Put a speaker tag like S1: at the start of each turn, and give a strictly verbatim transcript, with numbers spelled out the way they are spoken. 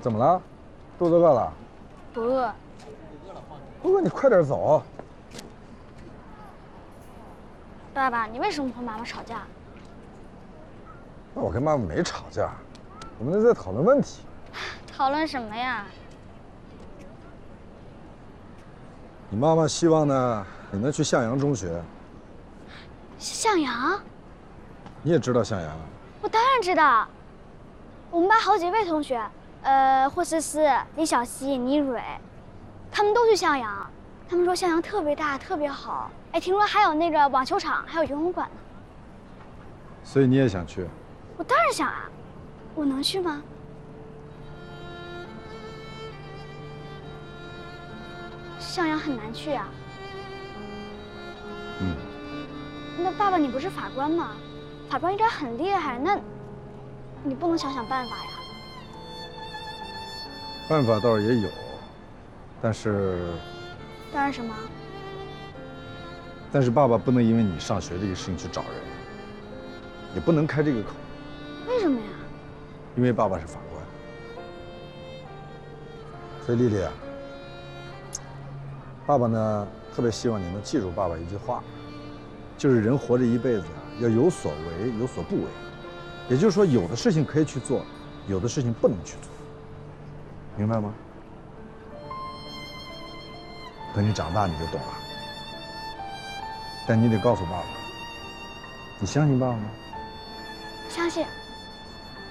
S1: 怎么了？肚子饿了？
S2: 不饿。
S1: 不饿你快点走。
S2: 爸爸，你为什么和妈妈吵架？
S1: 那我跟妈妈没吵架，我们在讨论问题。
S2: 讨论什么呀？
S1: 你妈妈希望呢，你能去向阳中学。
S2: 向阳？
S1: 你也知道向阳？
S2: 我当然知道。我们班好几位同学，呃，霍思思、李小溪、倪蕊，他们都去向阳。他们说向阳特别大，特别好。哎，听说还有那个网球场，还有游泳馆呢。
S1: 所以你也想去？
S2: 我当然想啊。我能去吗？向阳很难去啊。
S1: 嗯。
S2: 那爸爸，你不是法官吗？法官应该很厉害，那，你不能想想办法呀？
S1: 办法倒是也有，但是……
S2: 当然什么？
S1: 但是爸爸不能因为你上学这个事情去找人，也不能开这个口。
S2: 为什么呀？
S1: 因为爸爸是法官。所以丽丽啊，爸爸呢特别希望你能记住爸爸一句话，就是人活着一辈子啊，要有所为，有所不为。也就是说，有的事情可以去做，有的事情不能去做，明白吗？等你长大你就懂了。但你得告诉爸爸，你相信爸爸吗？
S2: 相信。